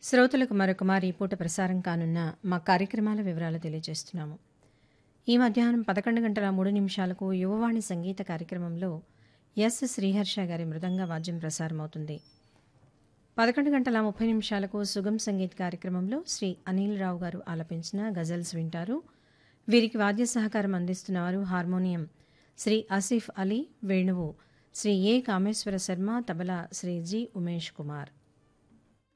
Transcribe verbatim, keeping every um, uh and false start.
శ్రోతలకు మరొక మారి ఈ పూట ప్రసారం కానున్న మా కార్యక్రమాల వివరాలు తెలియజేస్తున్నాము. ఈ మధ్యాహ్నం పదకొండు గంటల మూడు నిమిషాలకు యువవాణి సంగీత కార్యక్రమంలో ఎస్ శ్రీహర్ష గారి మృదంగ వాద్యం ప్రసారమవుతుంది. పదకొండు గంటల ముప్పై నిమిషాలకు సుగం సంగీత్ కార్యక్రమంలో శ్రీ అనిల్ రావు గారు ఆలపించిన గజల్స్ వింటారు. వీరికి వాద్య సహకారం అందిస్తున్నవారు హార్మోనియం శ్రీ ఆసిఫ్ అలీ, వేణువు శ్రీ ఏ కామేశ్వర శర్మ, తబలా శ్రీ జి ఉమేష్ కుమార్.